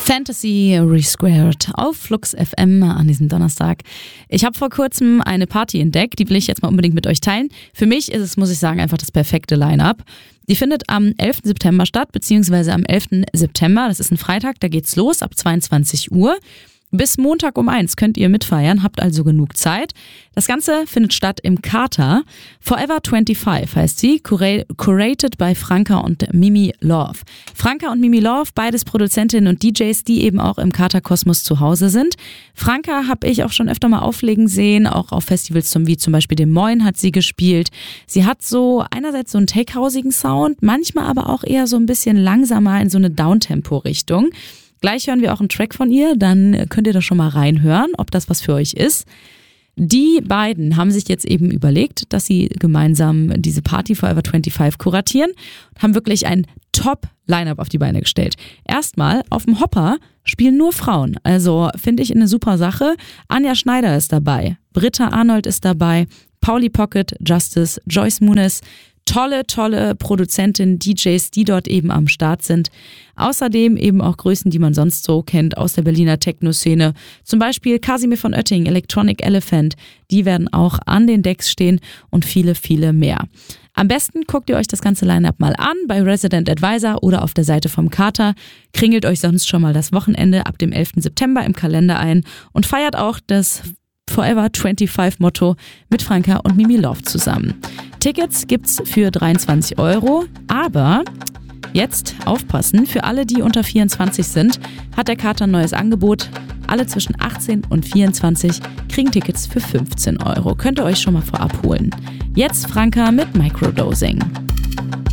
Fantasy Resquared auf Flux FM an diesem Donnerstag. Ich habe vor kurzem eine Party entdeckt, die will ich jetzt mal unbedingt mit euch teilen. Für mich ist es, muss ich sagen, einfach das perfekte Line-Up. Die findet am 11. September statt, beziehungsweise am 11. September, das ist ein Freitag, da geht's los ab 22 Uhr. Bis Montag um 1 könnt ihr mitfeiern, habt also genug Zeit. Das Ganze findet statt im Kater. Forever 25 heißt sie, curated by Franka und Mimi Love. Franka und Mimi Love, beides Produzentinnen und DJs, die eben auch im Kater-Kosmos zu Hause sind. Franka habe ich auch schon öfter mal auflegen sehen, auch auf Festivals wie zum Beispiel dem Moin hat sie gespielt. Sie hat so einerseits so einen tech-hausigen Sound, manchmal aber auch eher so ein bisschen langsamer in so eine Downtempo-Richtung. Gleich hören wir auch einen Track von ihr, dann könnt ihr da schon mal reinhören, ob das was für euch ist. Die beiden haben sich jetzt eben überlegt, dass sie gemeinsam diese Party Forever 25 kuratieren und haben wirklich ein Top-Line-Up auf die Beine gestellt. Erstmal auf dem Hopper spielen nur Frauen, also finde ich eine super Sache. Anja Schneider ist dabei, Britta Arnold ist dabei, Pauli Pocket, Justice, Joyce Muniz. Tolle Produzentinnen, DJs, die dort eben am Start sind. Außerdem eben auch Größen, die man sonst so kennt aus der Berliner Techno-Szene. Zum Beispiel Casimir von Oetting, Electronic Elephant. Die werden auch an den Decks stehen und viele mehr. Am besten guckt ihr euch das ganze Line-Up mal an bei Resident Advisor oder auf der Seite vom Kater. Kringelt euch sonst schon mal das Wochenende ab dem 11. September im Kalender ein und feiert auch das Forever 25 Motto mit Franka und Mimi Love zusammen. Tickets gibt's für 23 €, aber jetzt aufpassen, für alle, die unter 24 sind, hat der Kater ein neues Angebot. Alle zwischen 18 und 24 kriegen Tickets für 15 €. Könnt ihr euch schon mal vorab holen. Jetzt Franka mit Microdosing.